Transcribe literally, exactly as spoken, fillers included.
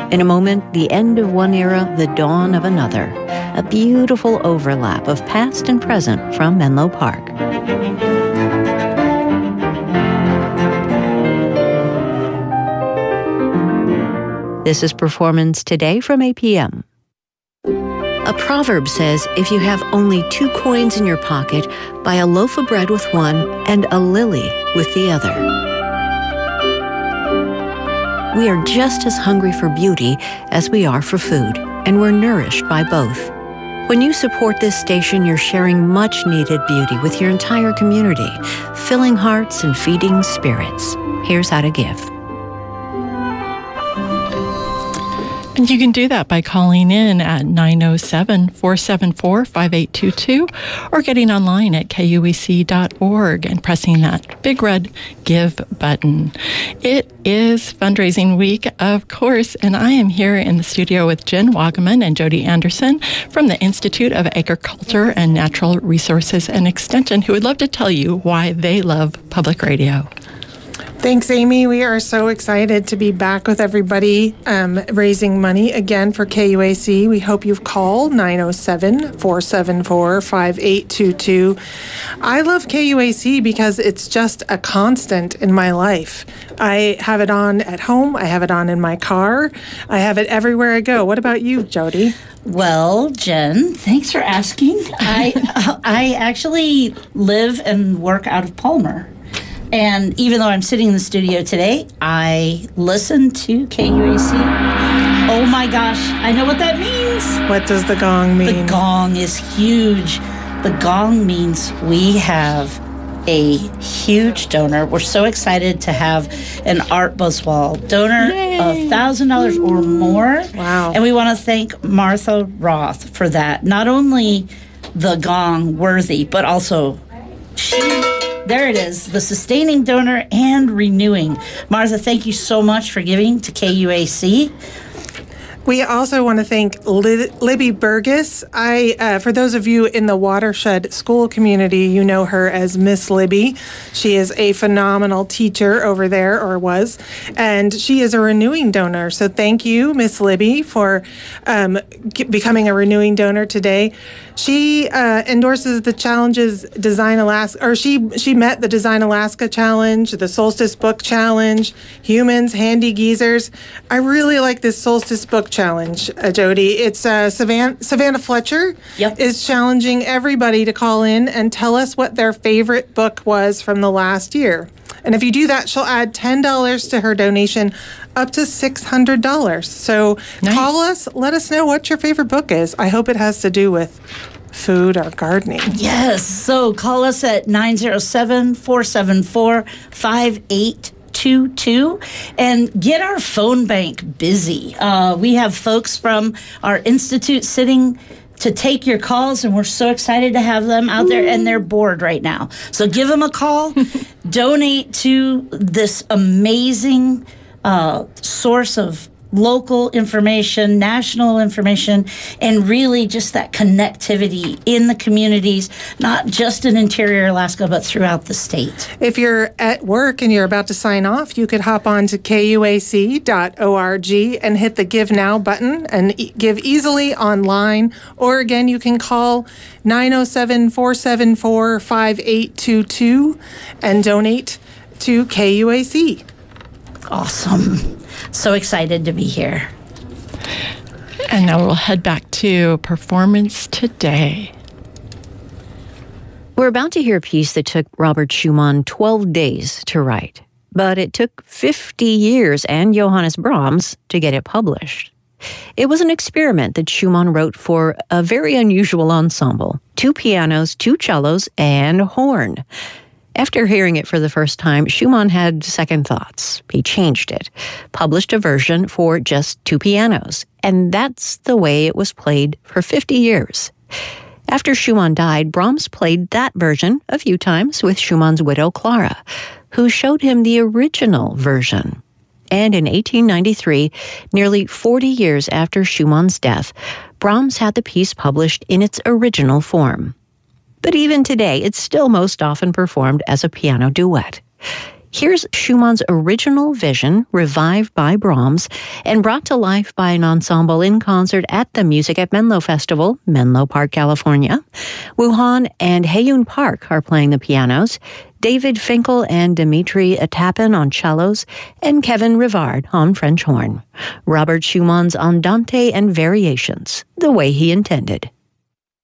In a moment, the end of one era, the dawn of another. A beautiful overlap of past and present from Menlo Park. This is Performance Today from A P M. A proverb says, if you have only two coins in your pocket, buy a loaf of bread with one and a lily with the other. We are just as hungry for beauty as we are for food, and we're nourished by both. When you support this station, you're sharing much-needed beauty with your entire community, filling hearts and feeding spirits. Here's how to give. And you can do that by calling in at nine oh seven, four seven four, five eight two two or getting online at K U E C dot org and pressing that big red Give button. It is fundraising week, of course, and I am here in the studio with Jen Wagaman and Jody Anderson from the Institute of Agriculture and Natural Resources and Extension, who would love to tell you why they love public radio. Thanks, Amy. We are so excited to be back with everybody um, raising money again for K U A C. We hope you've called nine oh seven, four seven four, five eight two two. I love K U A C because it's just a constant in my life. I have it on at home. I have it on in my car. I have it everywhere I go. What about you, Jody? Well, Jen, thanks for asking. I I actually live and work out of Palmer. And even though I'm sitting in the studio today, I listen to K U A C. Oh my gosh, I know what that means. What does the gong mean? The gong is huge. The gong means we have a huge donor. We're so excited to have an Art Buswell donor Yay. of one thousand dollars or more. Wow. And we want to thank Martha Roth for that. Not only the gong worthy, but also she... There it is, the sustaining donor and renewing. Martha, thank you so much for giving to K U A C. We also want to thank Lib- Libby Burgess. I, uh, for those of you in the Watershed School community, you know her as Miss Libby. She is a phenomenal teacher over there, or was, and she is a renewing donor. So thank you, Miss Libby, for um, g- becoming a renewing donor today. She uh, endorses the challenges Design Alaska, or she she met the Design Alaska Challenge, the Solstice Book Challenge, Humans, Handy Geezers. I really like this Solstice Book Challenge, uh, Jody. It's uh, Savannah, Savannah Fletcher yep. is challenging everybody to call in and tell us what their favorite book was from the last year. And if you do that, she'll add ten dollars to her donation, up to six hundred dollars. So nice. Call us, let us know what your favorite book is. I hope it has to do with food or gardening. Yes. So call us at nine oh seven, four seven four, five eight two two and get our phone bank busy. Uh, we have folks from our institute sitting to take your calls, and we're so excited to have them out there, and they're bored right now. So give them a call, donate to this amazing uh, source of local information, national information, and really just that connectivity in the communities, not just in interior Alaska, but throughout the state. If you're at work and you're about to sign off, you could hop on to K U A C dot org and hit the Give Now button and e- give easily online. Or again, you can call nine oh seven, four seven four, five eight two two and donate to K U A C. Awesome. So excited to be here. And now we'll head back to Performance Today. We're about to hear a piece that took Robert Schumann twelve days to write, but it took fifty years and Johannes Brahms to get it published. It was an experiment that Schumann wrote for a very unusual ensemble: two pianos, two cellos, and horn. After hearing it for the first time, Schumann had second thoughts. He changed it, published a version for just two pianos, and that's the way it was played for fifty years. After Schumann died, Brahms played that version a few times with Schumann's widow, Clara, who showed him the original version. And in eighteen ninety-three, nearly forty years after Schumann's death, Brahms had the piece published in its original form. But even today, it's still most often performed as a piano duet. Here's Schumann's original vision, revived by Brahms and brought to life by an ensemble in concert at the Music at Menlo Festival, Menlo Park, California. Woo Han and Hae-Yoon Park are playing the pianos, David Finkel and Dimitri Atapin on cellos, and Kevin Rivard on French horn. Robert Schumann's Andante and Variations, the way he intended.